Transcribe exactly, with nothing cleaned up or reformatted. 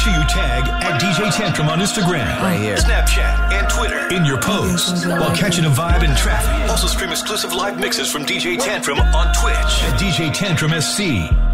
sure you tag at D J Tantrum on Instagram, right here, Snapchat, and Twitter in your posts while catching a vibe in traffic. Also stream exclusive live mixes from D J Tantrum on Twitch at D J Tantrum S C.